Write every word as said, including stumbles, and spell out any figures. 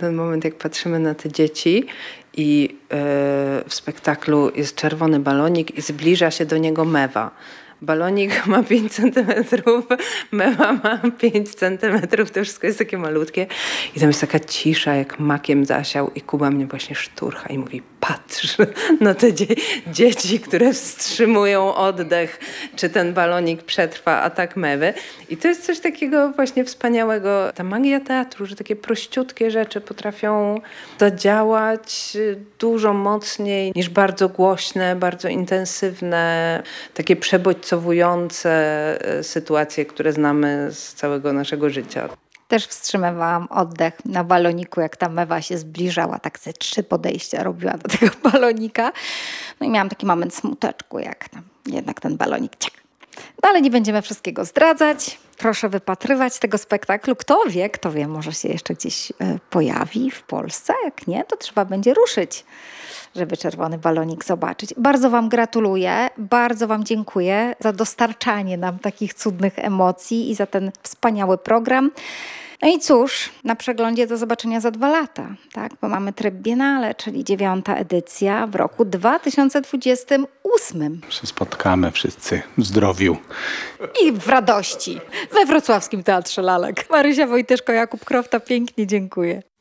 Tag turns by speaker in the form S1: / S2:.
S1: ten moment, jak patrzymy na te dzieci i yy, w spektaklu jest czerwony balonik i zbliża się do niego mewa. Balonik ma pięć centymetrów, mewa ma pięć centymetrów, to wszystko jest takie malutkie. I tam jest taka cisza, jak makiem zasiał i Kuba mnie właśnie szturcha i mówi: patrz na te dzie- dzieci, które wstrzymują oddech, czy ten balonik przetrwa atak mewy. I to jest coś takiego właśnie wspaniałego. Ta magia teatru, że takie prościutkie rzeczy potrafią zadziałać dużo mocniej niż bardzo głośne, bardzo intensywne, takie przebodźcowe sytuacje, które znamy z całego naszego życia.
S2: Też wstrzymywałam oddech na baloniku, jak ta mewa się zbliżała. Tak ze trzy podejścia robiła do tego balonika. No i miałam taki moment smuteczku, jak tam jednak ten balonik ciak. No ale nie będziemy wszystkiego zdradzać. Proszę wypatrywać tego spektaklu. Kto wie, kto wie, może się jeszcze gdzieś pojawi w Polsce. Jak nie, to trzeba będzie ruszyć, żeby czerwony balonik zobaczyć. Bardzo wam gratuluję, bardzo wam dziękuję za dostarczanie nam takich cudnych emocji i za ten wspaniały program. No i cóż, na przeglądzie do zobaczenia za dwa lata, tak? Bo mamy tryb Biennale, czyli dziewiąta edycja w roku dwa tysiące dwudziestym ósmym.
S3: Się spotkamy wszyscy w zdrowiu.
S2: I w radości we Wrocławskim Teatrze Lalek. Marysia Wojtyszko, Jakub Krofta, pięknie dziękuję.